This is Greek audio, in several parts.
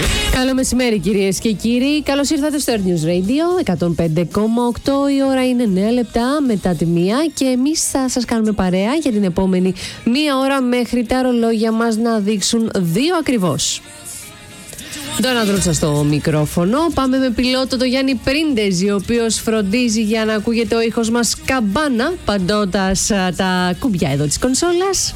Καλό μεσημέρι κυρίες και κύριοι. Καλώς ήρθατε στο Air News Radio 105,8. Η ώρα είναι 9 λεπτά μετά τη 1 και εμείς θα σας κάνουμε παρέα για την επόμενη 1 ώρα μέχρι τα ρολόγια μας να δείξουν 2 ακριβώς. Ντόνα Δρούτσα στο μικρόφωνο. Πάμε με πιλότο το Γιάννη Πρίντεζη, ο οποίος φροντίζει για να ακούγεται ο ήχος μας καμπάνα, παντώντας τα κουμπιά εδώ της κονσόλας.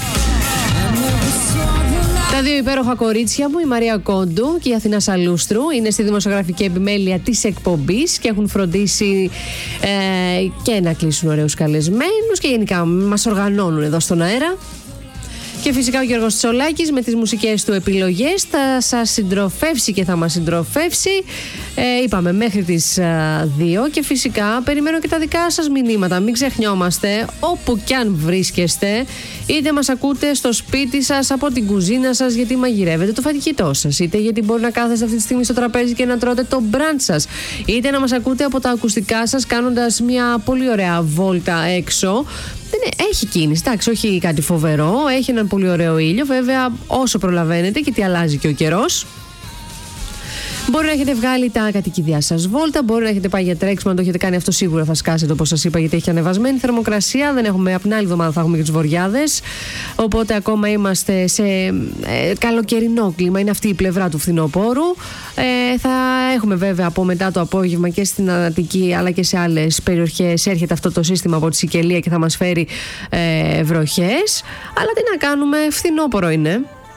Τα δύο υπέροχα κορίτσια μου, η Μαρία Κόντου και η Αθηνά Σαλούστρου, είναι στη δημοσιογραφική επιμέλεια της εκπομπής και έχουν φροντίσει και να κλείσουν ωραίους καλεσμένους και γενικά μας οργανώνουν εδώ στον αέρα. Και φυσικά ο Γιώργος Τσολάκης με τις μουσικές του επιλογές θα σας συντροφεύσει και θα μας συντροφεύσει. Είπαμε μέχρι τις 2 και φυσικά περιμένω και τα δικά σας μηνύματα. Μην ξεχνιόμαστε, όπου κι αν βρίσκεστε, είτε μας ακούτε στο σπίτι σας, από την κουζίνα σας γιατί μαγειρεύετε το φαγητό σας, είτε γιατί μπορεί να κάθεστε αυτή τη στιγμή στο τραπέζι και να τρώτε το μπραντ σας, είτε να μας ακούτε από τα ακουστικά σας κάνοντας μια πολύ ωραία βόλτα έξω. Έχει κίνηση, εντάξει, όχι κάτι φοβερό, έχει έναν πολύ ωραίο ήλιο, βέβαια όσο προλαβαίνετε και τι αλλάζει και ο καιρός. Μπορεί να έχετε βγάλει τα κατοικίδια σας βόλτα, μπορεί να έχετε πάει για τρέξιμο, αν το έχετε κάνει αυτό σίγουρα θα σκάσετε όπως σας είπα γιατί έχει ανεβασμένη θερμοκρασία, δεν έχουμε, από την άλλη εβδομάδα θα έχουμε και τους βοριάδες, οπότε ακόμα είμαστε σε καλοκαιρινό κλίμα, είναι αυτή η πλευρά του φθινοπόρου. Θα έχουμε βέβαια από μετά το απόγευμα και στην Αττική αλλά και σε άλλες περιοχές έρχεται αυτό το σύστημα από τη Σικελία και θα μας φέρει βροχές, αλλά τι να κάνουμε, φθινόπωρο είναι.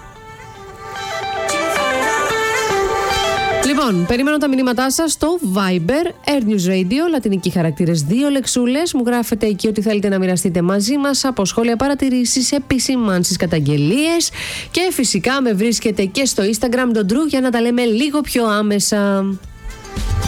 Λοιπόν, περιμένω τα μηνύματά σας στο Viber, Air News Radio, λατινικοί χαρακτήρες 2 λεξούλες. Μου γράφετε εκεί ότι θέλετε να μοιραστείτε μαζί μας από σχόλια, παρατηρήσεις, επισημάνσεις, καταγγελίες. Και φυσικά με βρίσκετε και στο Instagram τον Drew για να τα λέμε λίγο πιο άμεσα.